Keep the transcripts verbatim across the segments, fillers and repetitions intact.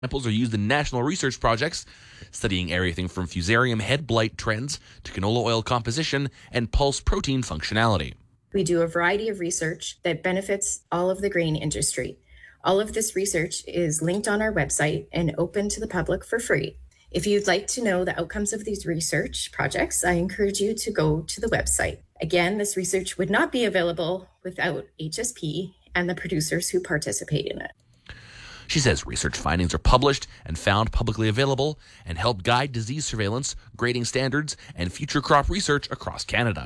Samples are used in national research projects, studying everything from fusarium head blight trends to canola oil composition and pulse protein functionality. We do a variety of research that benefits all of the grain industry. All of this research is linked on our website and open to the public for free. If you'd like to know the outcomes of these research projects, I encourage you to go to the website. Again, this research would not be available without H S P and the producers who participate in it. She says research findings are published and found publicly available and help guide disease surveillance, grading standards, and future crop research across Canada.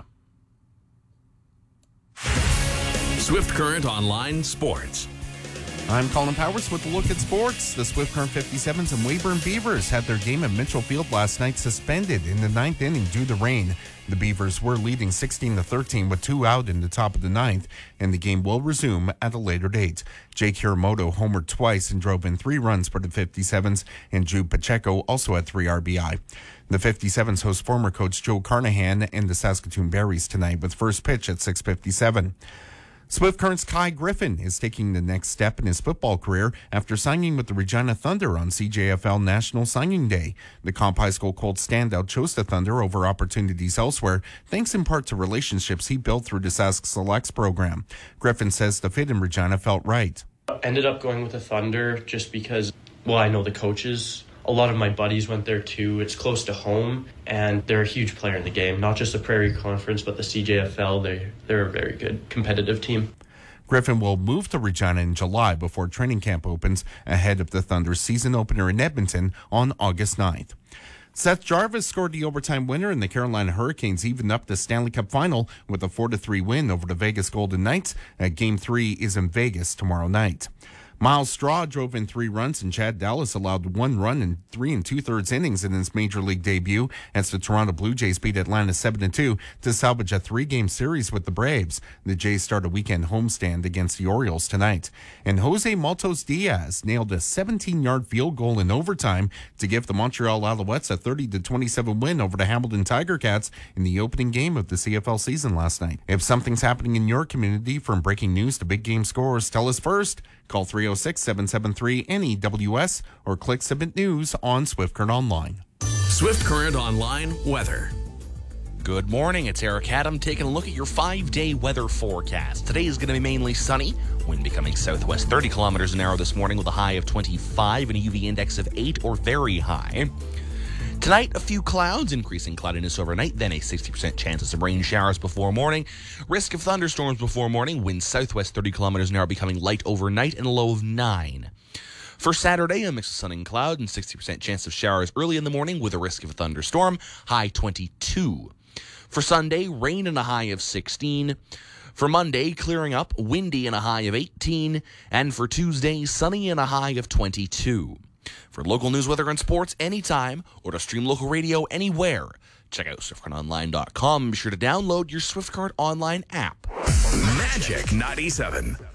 Swift Current Online Sports. I'm Colin Powers with a look at sports. The Swift Current fifty-sevens and Weyburn Beavers had their game at Mitchell Field last night suspended in the ninth inning due to rain. The Beavers were leading sixteen to thirteen with two out in the top of the ninth, and the game will resume at a later date. Jake Hiramoto homered twice and drove in three runs for the fifty-sevens, and Jude Pacheco also had three R B I. The fifty-sevens host former coach Joe Carnahan and the Saskatoon Berries tonight with first pitch at six fifty-seven. Swift Current's Kai Griffin is taking the next step in his football career after signing with the Regina Thunder on C J F L National Signing Day. The Comp High School Colt standout chose the Thunder over opportunities elsewhere, thanks in part to relationships he built through the Sask Selects program. Griffin says the fit in Regina felt right. I ended up going with the Thunder just because, well, I know the coaches. A lot of my buddies went there too. It's close to home, and they're a huge player in the game. Not just the Prairie Conference, but the C J F L. They, they're a very good competitive team. Griffin will move to Regina in July before training camp opens ahead of the Thunder's season opener in Edmonton on August ninth. Seth Jarvis scored the overtime winner, and the Carolina Hurricanes evened up the Stanley Cup final with a four to three win over the Vegas Golden Knights. Uh, Game three is in Vegas tomorrow night. Miles Straw drove in three runs, and Chad Dallas allowed one run in three and two-thirds innings in his Major League debut as the Toronto Blue Jays beat Atlanta seven to two to salvage a three-game series with the Braves. The Jays start a weekend homestand against the Orioles tonight. And Jose Maltos Diaz nailed a seventeen-yard field goal in overtime to give the Montreal Alouettes a thirty to twenty-seven win over the Hamilton Tiger Cats in the opening game of the C F L season last night. If something's happening in your community, from breaking news to big game scores, tell us first. Call three oh six, seven seven three, N E W S or click Submit News on Swift Current Online. Swift Current Online Weather. Good morning, it's Eric Adam taking a look at your five-day weather forecast. Today is going to be mainly sunny, wind becoming southwest thirty kilometers an hour this morning with a high of twenty-five and a U V index of eight or very high. Tonight, a few clouds, increasing cloudiness overnight, then a sixty percent chance of some rain showers before morning. Risk of thunderstorms before morning, winds southwest thirty kilometers an hour becoming light overnight and a low of nine. For Saturday, a mix of sun and cloud and sixty percent chance of showers early in the morning with a risk of a thunderstorm, high twenty-two. For Sunday, rain and a high of sixteen. For Monday, clearing up, windy and a high of eighteen. And for Tuesday, sunny and a high of twenty-two. For local news, weather, and sports anytime, or to stream local radio anywhere, check out swift current online dot com. Be sure to download your Swift Current Online app. Magic ninety-seven.